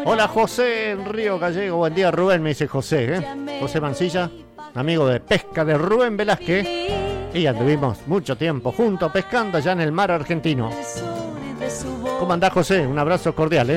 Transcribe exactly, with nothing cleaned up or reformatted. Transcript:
Hola José en Río Gallego, buen día Rubén, me dice José, ¿eh? José Mancilla, amigo de pesca de Rubén Velázquez, y anduvimos mucho tiempo juntos pescando allá en el mar argentino. ¿Cómo andás José? Un abrazo cordial, ¿eh?